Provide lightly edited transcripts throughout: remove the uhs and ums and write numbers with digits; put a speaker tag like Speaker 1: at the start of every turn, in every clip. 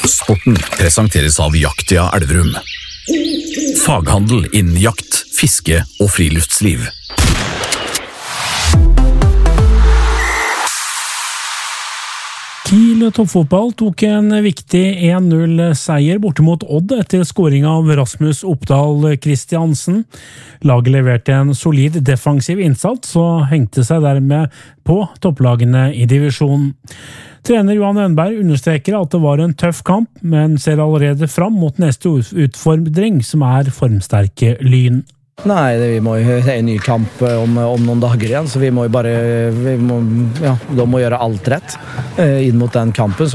Speaker 1: Sporten presenteres av Jaktia Elverum. Faghandel innen jakt, fiske og friluftsliv.
Speaker 2: Kiel toppfotball tok en viktig 1-0-seier borte mot Odd etter scoring av Rasmus Oppdal Christiansen. Laget leverte en solid defensiv innsats og hengte seg dermed på topplagene i divisjonen. Trener Johan Ønberg understreker at det var en tøff kamp, men ser allerede fram mot neste utfordring, som er formsterke Lyn.
Speaker 3: Nei, det er en ny kamp om noen dager igjen, så vi må jo bare de må gjøre alt rett inn mot den kampen,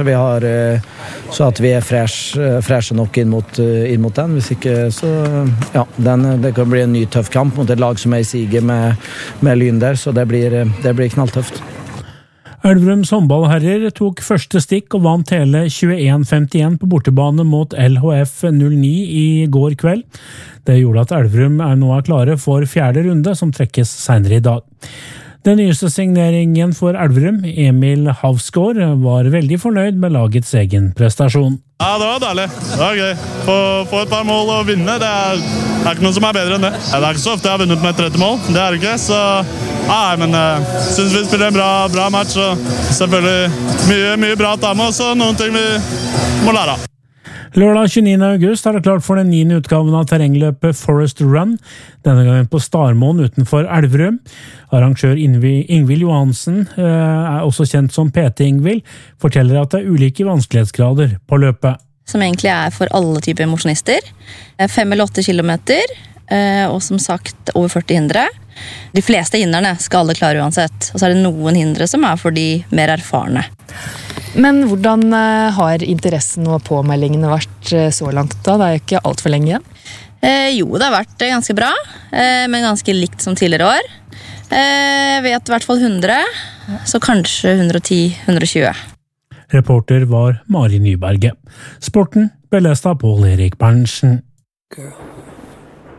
Speaker 3: så at vi er freshe nok inn mot den. Hvis ikke, så det kan bli en ny tøff kamp mot et lag som er i sige med Lyn der, så det blir knalltøft.
Speaker 2: Elverums håndballherrer tok første stikk og vant hele 21-51 på bortebane mot LHF 09 i går kveld. Det gjorde at Elverum nå er klare for 4. runde, som trekkes senere i dag. Den nyeste signeringen for Elverum, Emil Havsgaard, var veldig fornøyd med lagets egen prestasjon.
Speaker 4: Ja, det var deilig. Det var gøy. Få et par mål og vinne, det er ikke noe som er bedre enn det. Det er ikke så ofte jeg har vunnet med et 30 mål, det er det ikke, så... Nei, men jeg synes vi spiller en bra match, og selvfølgelig mye bra å ta med oss, og noen ting vi må lære av.
Speaker 2: Lørdag 29. august er det klart for den 9. utgaven av terrengløpet Forest Run, denne gangen på Starmoen utenfor Elverum. Arrangør Ingvild Johansen, er også kjent som PT Ingvild, forteller at det er ulike vanskelighetsgrader på løpet.
Speaker 5: Som egentlig er for alle typer mosjonister. 5 eller 8 kilometer, og som sagt over 40 hindre. De fleste hindrene skal alle klare uansett, og så er det noen hindre som er for de mer erfarne.
Speaker 6: Men hvordan har interessen og påmeldingene vært så langt da? Det er jo ikke alt for lenge igjen.
Speaker 5: Jo, det har vært ganske bra, men ganske likt som tidligere år. Jeg vet i hvert fall 100, så kanskje 110-120.
Speaker 2: Reporter var Mari Nyberget. Sporten ble lest av Pål Erik Berntsen.
Speaker 7: Girl.